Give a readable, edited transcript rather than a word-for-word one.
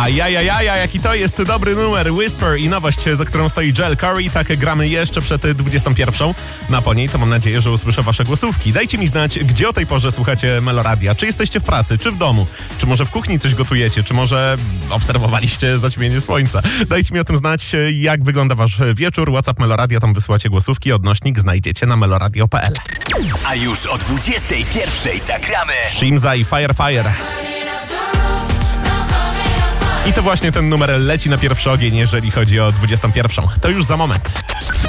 Ajajajaja, jaki to jest dobry numer. Whisper i nowość, za którą stoi Joel Corey. Tak gramy jeszcze przed 21. No po niej to mam nadzieję, że usłyszę wasze głosówki. Dajcie mi znać, gdzie o tej porze słuchacie Meloradia. Czy jesteście w pracy, czy w domu, czy może w kuchni coś gotujecie, czy może obserwowaliście zaćmienie słońca. Dajcie mi o tym znać, jak wygląda wasz wieczór. WhatsApp Meloradia, tam wysyłacie głosówki. Odnośnik znajdziecie na meloradio.pl. A już o 21:00 zagramy Shimza i Fire. I to właśnie ten numer leci na pierwszy ogień, jeżeli chodzi o 21. To już za moment.